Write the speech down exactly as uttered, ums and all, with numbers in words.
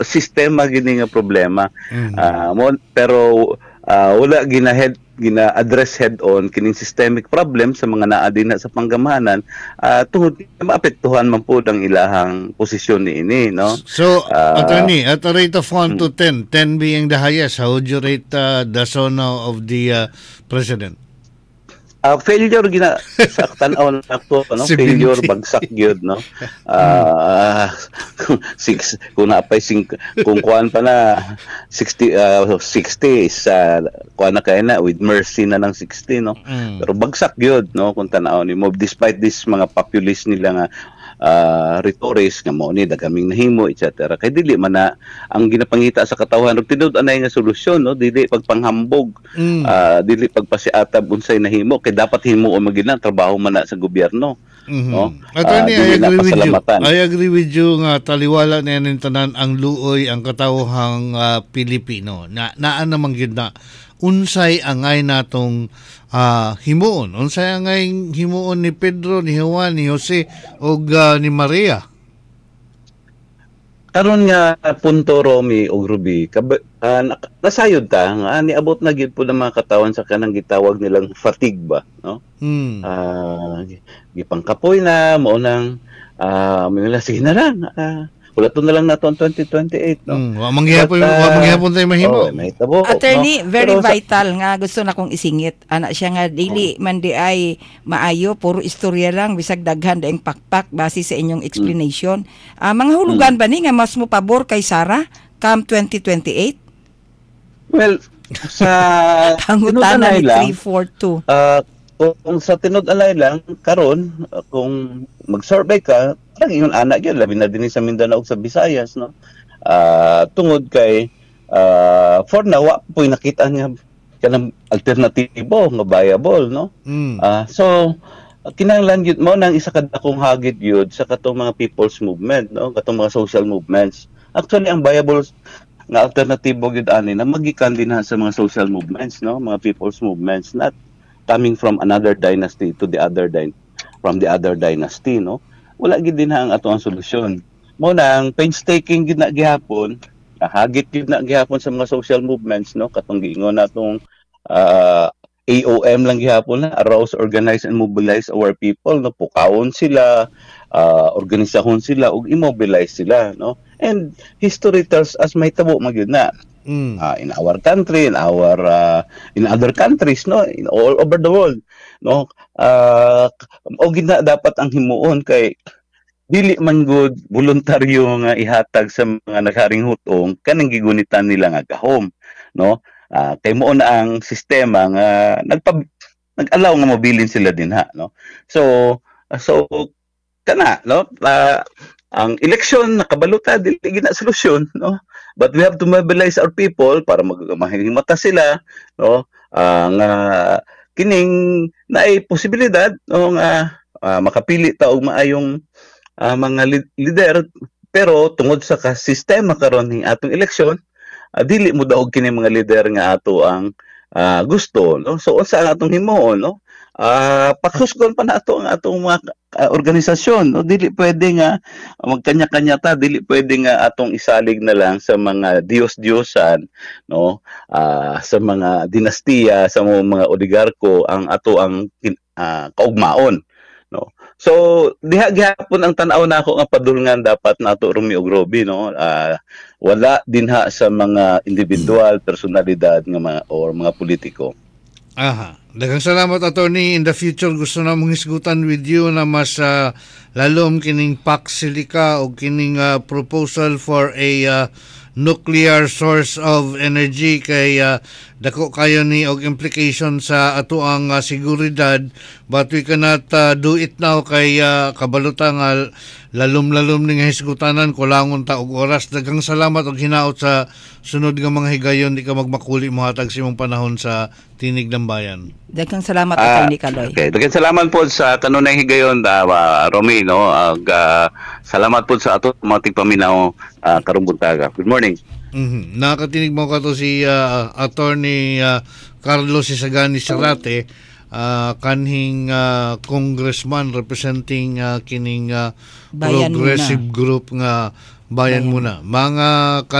sistema gini nga problema. Mhm. Ah, mo pero ah, wala gina-head gina-address head-on kining systemic problem sa mga naa dinha sa panggamahanan, ah, tungod maapektuhan man po ang ilahang posisyon niini, no? So, Ah, attorney, at a rate of one mm. to ten, ten being the highest, how would you rate uh, the sono of the uh, president? Ah, failure gina sa tan-aw na ako, no? Failure seventy. bagsak gyud, no? Mm. Ah, six kung napay sing kung kuan pa na sixty ah, sixty is uh, kuan na kay na with mercy na ng sixty, no? Mm. Pero bagsak gyud, no, kung tan-aw nimo despite this mga populist nila nga uh, rhetorics nga mo ni dagaming nahimo et cetera. Kay dili man na ang ginapangita sa katawhan ug tinud-anay nga solusyon, no, dili pagpanghambog, Mm. ah, dili pagpasiatab unsay nahimo kay dapat himo o magina trabaho man na sa gobyerno, Mhm. no? Attorney, Ah, I dili na agree with you. pasalamatan. I agree with you nga taliwala na yan tanan ang luoy ang katawhang ah, Pilipino. Na naan naman gyud na unsay angay natong ah, himuon. Unsay angay himuon ni Pedro, ni Juan, ni Jose ug ah, ni Maria. Karon nga punto Romy ug Ruby, kab- ah, nak- nasayod ta nga niabot na gyud po ng mga katawan sa kanang gitawag nilang fatigue ba, no? Hmm. Ah, gi- gipangkapoy na mo nang ah, may sige na lang. Ah, ulaton na lang nato ang twenty twenty-eight, no? Mm, wa mangyapon, But, wa ah, mangyapon tayo mahimo. oh, may tabo, Attorney, no? very Pero sa- vital nga gusto na kong isingit. Ana siya nga dili man di ay maayo, puro istorya lang bisag daghan daing pakpak base sa inyong explanation. Ah, mga hulugan ba ni nga mas mo pabor kay Sara come twenty twenty-eight? Well, sa Ang tinud-anay utana ni lang, three four two. ah, kung sa tinud-anay lang, karon ah, kung mag-survey ka, parang yun anak yun, labi na din sa Mindanao ug sa Visayas, no? Ah, tungod kay, ah, for now, wa po'y nakita nga kanang alternatibo nga viable, no? Mm. Ah, so kinahanglan gyud mo nang isa ka dakong hagit gyud sa katong mga people's movement, no, katong mga social movements. Actually ang viable nga alternatibo gyud ani na magikan din ha sa mga social movements, no, mga people's movements, not coming from another dynasty to the other dy- from the other dynasty, no. Wala gyud din ha ang ato ang solusyon. Mo nang painstaking gyud na gihapon, hagit gyud na gihapon sa mga social movements, no, katong giingon natong ah, A O M lang gihapon na arouse, organize and mobilize our people, no, pukawon sila, ah, organisahon sila ug immobilize sila, no. And history tells us may tabo magyud na Mm. ah, in our country, in our ah, in other countries, no, in all over the world, no. Ah, o gina dapat ang himuon kay dili man gud voluntaryo nga ihatag sa mga nagharing hutong kanang gigunitan nila nga gahom, no. Ah, kay mo na ang sistema nga nagpa nag-allow nga mobilin sila dinha, no. So so kana, no, ah, ang eleksyon nakabaluta dili gina solusyon, no, but we have to mobilize our people para mag mahimata sila, no, ah, nga kining naay posibilidad, no, nga ah, makapili ta og maayong ah, mga li- lider, pero tungod sa ka sistema karon ning atong eleksyon, ah, dili mo daog kini mga lider nga ato ang ah, gusto, no. So unsa ang atong himuon, no, ah, pakusgon pa nato ang atong mga ah, organisasyon, no. Dili pwede nga magkanya-kanya ta, dili pwede nga atong isalig na lang sa mga Diyos-Diyosan, no, ah, sa mga dinastiya, sa mga, mga oligarko ang ato ang kin- ah, kaugmaon, no. So diha gihapon ang tan-aw nako nga padulngan dapat nato Rumi ug Roby, no. Ah, wala dinha sa mga individual, personalidad nga mga or mga politiko. Aha. Daghang salamat, attorney. In the future, gusto na mong hisgutan with you na mas ah, lalom kining Pax Silica o kining ah, proposal for a ah, nuclear source of energy kay ah, dako kayo ni og implication sa ato ang ah, seguridad, but we cannot ah, do it now kay ah, kabalutan nga lalom-lalom ning hisgutanan kulangon ta og oras. Daghang salamat og hinaot sa sunod nga mga higayon, di ka magmakuli mo hatag sa imong panahon sa Tinig ng Bayan. Daghang salamat Ah, Attorney Kaloy. okay, daghang salamat po sa kanunay higayon, uh, Romy, no. Ag, ah, salamat po sa ato mga tigpaminaw uh, karong buntaga. Good morning. Mhm. Nakatinig mo ka to si ah, Attorney ah, Carlos Isagani Serate, ah, kanhing ah, congressman representing ah, kining ah, Bayan progressive group nga Bayan, Bayan. Muna. Mga